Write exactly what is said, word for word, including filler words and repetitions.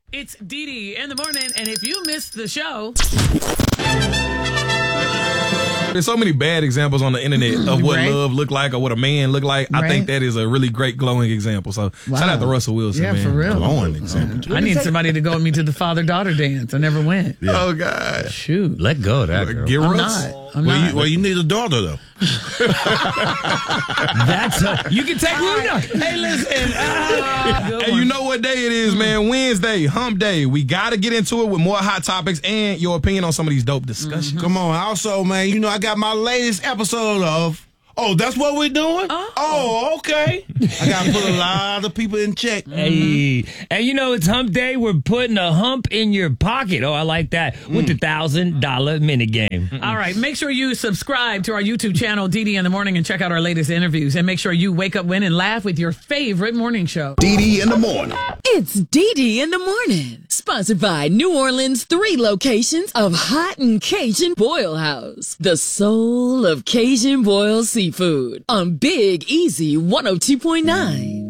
It's Dee Dee in the morning, and if you missed the show... There's so many bad examples on the internet of what Right. love look like or what a man look like. I Right. think that is a really great glowing example. So Wow. shout out to Russell Wilson, Yeah, man. for real. Glowing example. I need somebody to go with me to the father-daughter dance. I never went. Oh, God. Shoot. Let go of that, girl. Get I'm Russ. not. I'm Well not. you, well, you need a daughter, though. That's a, you can take Luna. Hey, listen. Ah, good Hey, one. you know what day it is, man? Wednesday, hump day. We got to get into it with more hot topics and your opinion on some of these dope discussions. Come on. Also, man, you know, I got my latest episode of. Oh, that's what we're doing? Oh. Oh, okay. I got to put a lot of people in check. Hey, and you know it's hump day. We're putting a hump in your pocket. Oh, I like that. With the thousand dollar minute game. All right, make sure you subscribe to our YouTube channel, Dee Dee in the Morning, and check out our latest interviews. And make sure you wake up, win, and laugh with your favorite morning show. Dee Dee in the morning. It's Dee Dee in the morning. Sponsored by New Orleans' three locations of Hot and Cajun Boil House. The soul of Cajun boiled seafood on Big Easy one oh two point nine.